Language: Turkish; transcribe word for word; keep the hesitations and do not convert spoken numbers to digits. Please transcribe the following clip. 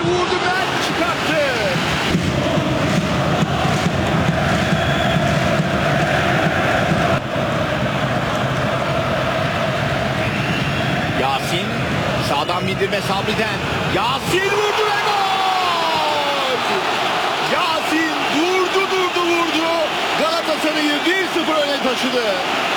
vurdu, Mert çıkarttı. Yasin sağdan bindirme Sabri'den. Yasin vurdu ve gol! Yasin durdu durdu vurdu. Galatasaray'ı bir sıfır öne taşıdı.